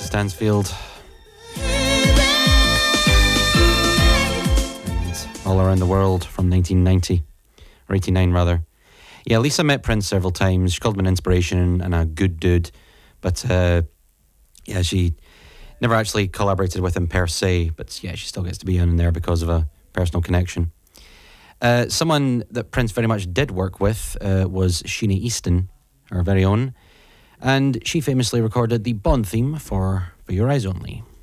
Stansfield. And All Around the World from 1990, or 89 rather. Yeah, Lisa met Prince several times. She called him an inspiration and a good dude. But yeah, she never actually collaborated with him per se. But yeah, she still gets to be in there because of a personal connection. Someone that Prince very much did work with was Sheena Easton, our very own. And she famously recorded the Bond theme for Your Eyes Only.